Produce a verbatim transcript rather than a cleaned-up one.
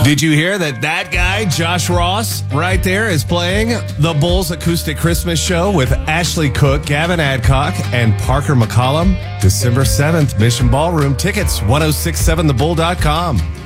Did you hear that that guy, Josh Ross, right there is playing the Bulls Acoustic Christmas Show with Ashley Cook, Gavin Adcock, and Parker McCollum? December seventh, Mission Ballroom. Tickets, ten sixty-seven the bull dot com.